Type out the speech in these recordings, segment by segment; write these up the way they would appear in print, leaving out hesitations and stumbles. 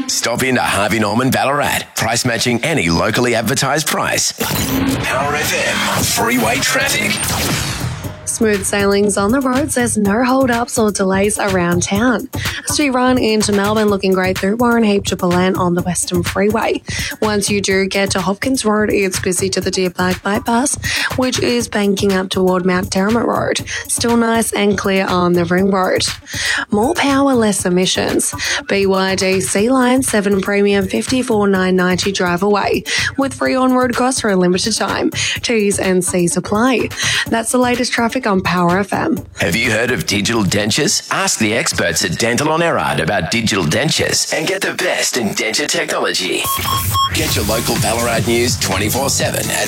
Stop into Harvey Norman Ballarat. Price matching any locally advertised price. Power FM. Freeway traffic. Smooth sailings on the roads. There's no hold-ups or delays around town. Street run into Melbourne looking great through Warren Heap to Palan on the Western Freeway. Once you do get to Hopkins Road, it's busy to the Deer Park Bypass, which is banking up toward Mount Derrimut Road. Still nice and clear on the Ring Road. More power, less emissions. BYD Sea Line 7 Premium 54,990 drive away with free on-road costs for a limited time. T's and C's apply. That's the latest traffic on Power FM. Have you heard of digital dentures? Ask the experts at Dental on Erard about digital dentures and get the best in denture technology. Get your local Ballarat news 24/7 at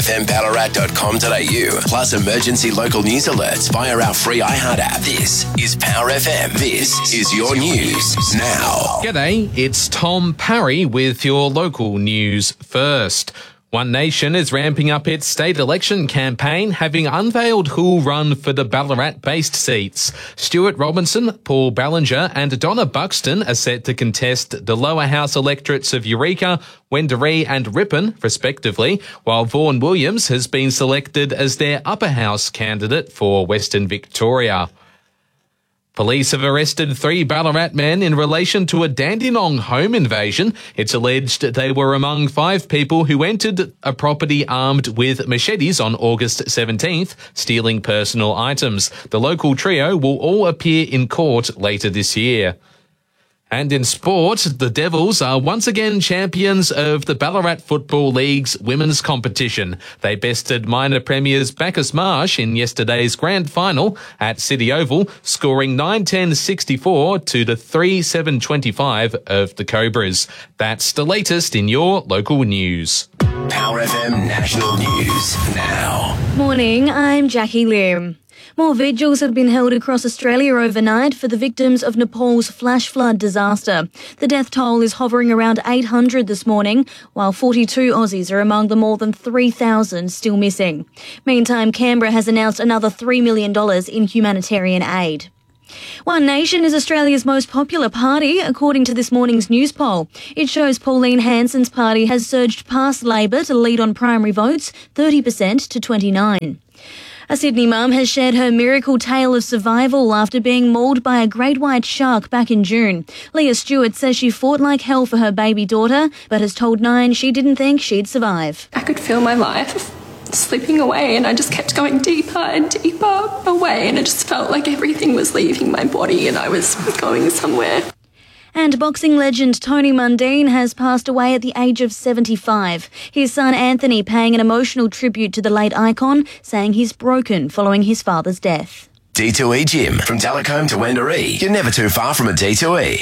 powerfmballarat.com.au. Plus emergency local news alerts via our free iHeart app. This is Power FM. This is your news now. G'day, it's Tom Parry with your local news first. One Nation is ramping up its state election campaign, having unveiled who'll run for the Ballarat-based seats. Stuart Robinson, Paul Ballinger and Donna Buxton are set to contest the lower house electorates of Eureka, Wendouree and Ripon, respectively, while Vaughan Williams has been selected as their upper house candidate for Western Victoria. Police have arrested 3 Ballarat men in relation to a Dandenong home invasion. It's alleged they were among 5 people who entered a property armed with machetes on August 17th, stealing personal items. The local trio will all appear in court later this year. And in sport, the Devils are once again champions of the Ballarat Football League's women's competition. They bested minor premiers Bacchus Marsh in yesterday's grand final at City Oval, scoring 9-10-64 to the 3-7-25 of the Cobras. That's the latest in your local news. Power FM National News now. Morning, I'm Jackie Lim. More vigils have been held across Australia overnight for the victims of Nepal's flash flood disaster. The death toll is hovering around 800 this morning, while 42 Aussies are among the more than 3,000 still missing. Meantime, Canberra has announced another $3 million in humanitarian aid. One Nation is Australia's most popular party, according to this morning's news poll. It shows Pauline Hanson's party has surged past Labor to lead on primary votes, 30% to 29%. A Sydney mum has shared her miracle tale of survival after being mauled by a great white shark back in June. Leah Stewart says she fought like hell for her baby daughter, but has told Nine she didn't think she'd survive. I could feel my life slipping away, and I just kept going deeper and deeper away, and it just felt like everything was leaving my body and I was going somewhere. And boxing legend Tony Mundine has passed away at the age of 75. His son Anthony paying an emotional tribute to the late icon, saying he's broken following his father's death. D2E Gym. From Telecombe to Wendouree, you're never too far from a D2E.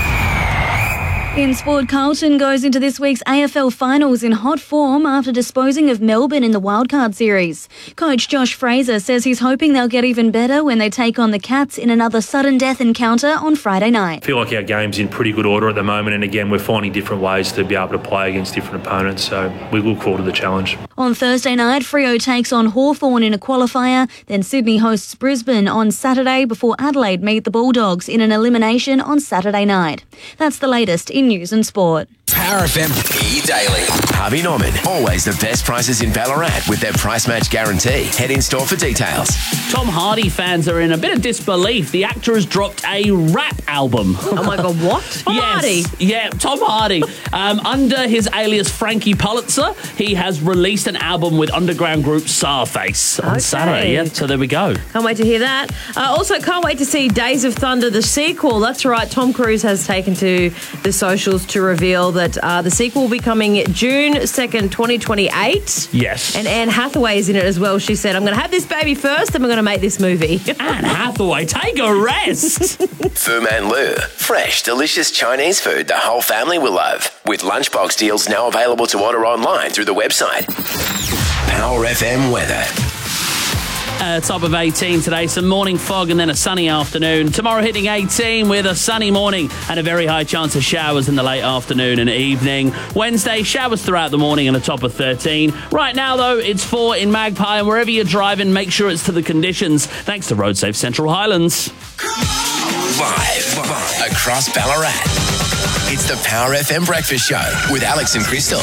In sport, Carlton goes into this week's AFL finals in hot form after disposing of Melbourne in the wildcard series. Coach Josh Fraser says he's hoping they'll get even better when they take on the Cats in another sudden death encounter on Friday night. I feel like our game's in pretty good order at the moment, and again, we're finding different ways to be able to play against different opponents, so we look forward to the challenge. On Thursday night, Freo takes on Hawthorn in a qualifier, then Sydney hosts Brisbane on Saturday before Adelaide meet the Bulldogs in an elimination on Saturday night. That's the latest in news and sport. Power FM E-Daily. Harvey Norman. Always the best prices in Ballarat with their price match guarantee. Head in store for details. Tom Hardy fans are in a bit of disbelief. The actor has dropped a rap album. Oh my God, what? Tom Hardy? Yeah, Tom Hardy. Under his alias Frankie Pulitzer, he has released an album with underground group Starface on Saturday. Yeah, so there we go. Can't wait to hear that. Also, can't wait to see Days of Thunder, the sequel. That's right, Tom Cruise has taken to the socials to reveal that the sequel will be coming June 2nd, 2028. Yes. And Anne Hathaway is in it as well. She said, I'm going to have this baby first, then we're going to make this movie. Anne Hathaway, take a rest. Fu Man Lu. Fresh, delicious Chinese food the whole family will love. With lunchbox deals now available to order online through the website. Power FM weather. Top of 18 today, some morning fog and then a sunny afternoon. Tomorrow hitting 18 with a sunny morning and a very high chance of showers in the late afternoon and evening. Wednesday, showers throughout the morning and a top of 13. Right now, though, it's 4 in Magpie, and wherever you're driving, make sure it's to the conditions. Thanks to RoadSafe Central Highlands. Live across Ballarat. It's the Power FM Breakfast Show with Alex and Crystal.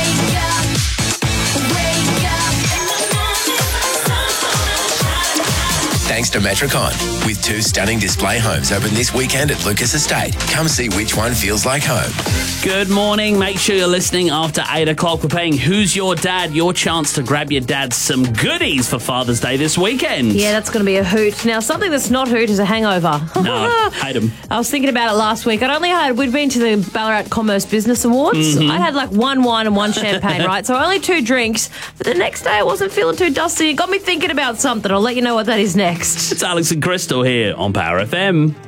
Thanks to Metricon. With 2 stunning display homes open this weekend at Lucas Estate. Come see which one feels like home. Good morning. Make sure you're listening after 8 o'clock. We're playing Who's Your Dad? Your chance to grab your dad some goodies for Father's Day this weekend. Yeah, that's going to be a hoot. Now, something that's not hoot is a hangover. No, hate them. I was thinking about it last week. We'd been to the Ballarat Commerce Business Awards. I had like 1 wine and 1 champagne, right? So only 2 drinks. But the next day I wasn't feeling too dusty. It got me thinking about something. I'll let you know what that is next. It's Alex and Crystal here on Power FM.